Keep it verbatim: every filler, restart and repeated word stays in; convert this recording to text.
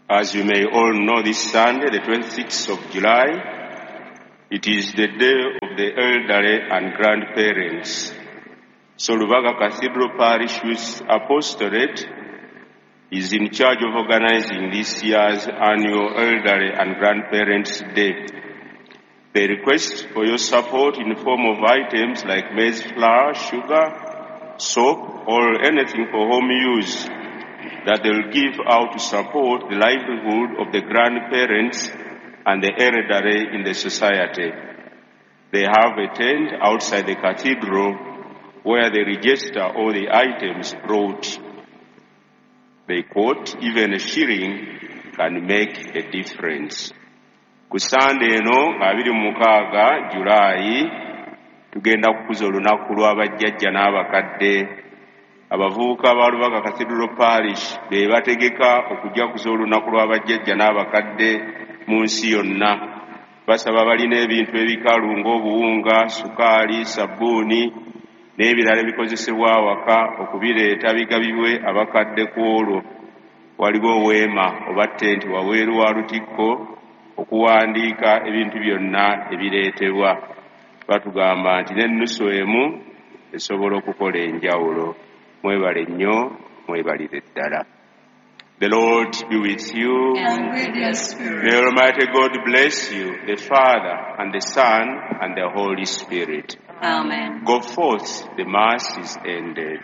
As you may all know, this Sunday, the twenty-sixth of July, it is the day of the elderly and grandparents. So Lubaga Cathedral Parish Youth Apostolate is in charge of organizing this year's annual Elderly and Grandparents Day. They request for your support in the form of items like maize flour, sugar, soap, or anything for home use that they will give out to support the livelihood of the grandparents and the elderly in the society. They have a tent outside the cathedral where they register all the items brought. They quote, even a shilling can make a difference. Ku Sunday eno abiri mukaaga July tugenda kukuza olunaku lw'abajjajja n'abakadde. Abavubuka ba Lubaga Cathedral Parish be bategeka okujja kuza olunaku lw'abajjajja n'abakadde mu nsi yonna. Basaba balina ebintu ebikalu ng'obuwunga, sukaali, sabbuuni n'ebirala ebikozesebwa awaka okubireeta bigabibwe abakadde ku olwo. Waliwo weema oba ttenti wabweru wa lutikko okuwandiika ebintu byonna ebireetebwa. Batugamba nti n'ennusu emu esobola okukola enjawulo. Mwebale nnyo, mwebalire ddala. The Lord be with you. And with your spirit. May Almighty God bless you, the Father and the Son and the Holy Spirit. Amen. Go forth, the Mass is ended.